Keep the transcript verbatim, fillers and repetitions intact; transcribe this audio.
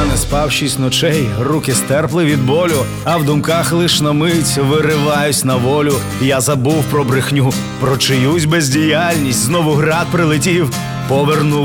не спав шість ночей, руки стерпли від болю, а в думках лиш на мить вириваюсь на волю. Я забув про брехню, про чиюсь бездіяльність, знову град прилетів, повернув